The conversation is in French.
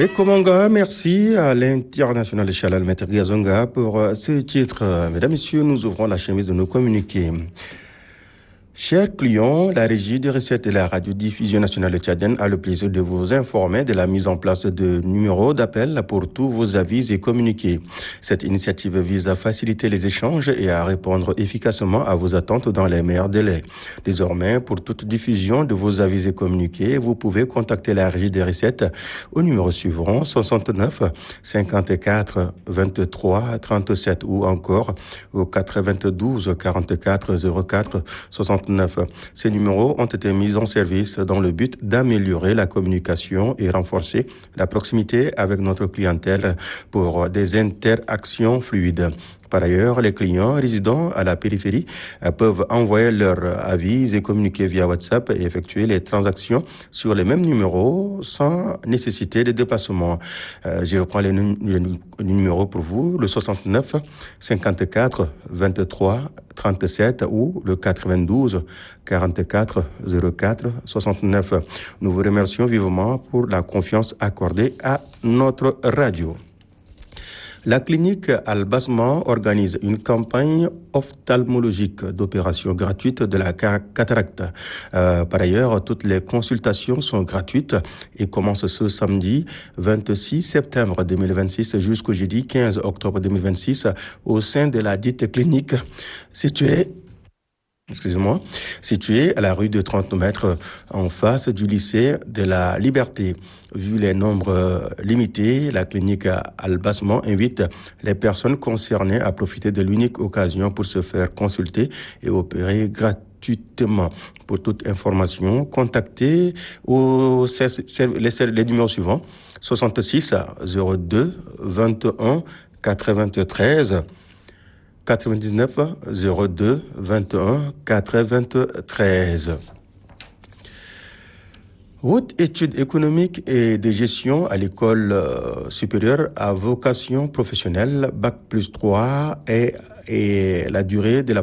Et Komonga, merci à l'international Chalal Maître Gazonga pour ce titre. Mesdames, Messieurs, nous ouvrons la chemise de nos communiqués. Chers clients, la Régie des recettes de la radiodiffusion nationale tchadienne a le plaisir de vous informer de la mise en place de numéros d'appel pour tous vos avis et communiqués. Cette initiative vise à faciliter les échanges et à répondre efficacement à vos attentes dans les meilleurs délais. Désormais, pour toute diffusion de vos avis et communiqués, vous pouvez contacter la Régie des recettes au numéro suivant 69 54 23 37 ou encore au 92 44 04 69. Ces numéros ont été mis en service dans le but d'améliorer la communication et renforcer la proximité avec notre clientèle pour des interactions fluides. Par ailleurs, les clients résidant à la périphérie peuvent envoyer leurs avis et communiquer via WhatsApp et effectuer les transactions sur les mêmes numéros sans nécessité de déplacement. Je reprends les numéros pour vous, le 69 54 23 37 ou le 92 44 04 69. Nous vous remercions vivement pour la confiance accordée à notre radio. La clinique Al-Basma organise une campagne ophtalmologique d'opération gratuite de la cataracte. Par ailleurs, toutes les consultations sont gratuites et commencent ce samedi 26 septembre 2026 jusqu'au jeudi 15 octobre 2026 au sein de la dite clinique située à la rue de 30 mètres en face du lycée de la Liberté. Vu les nombres limités, la clinique Al-Basma invite les personnes concernées à profiter de l'unique occasion pour se faire consulter et opérer gratuitement. Pour toute information, contactez les numéros suivants 66 02 21 93 99 02 21 93. Haute études économiques et de gestion à l'école supérieure à vocation professionnelle, Bac+3 et la durée de la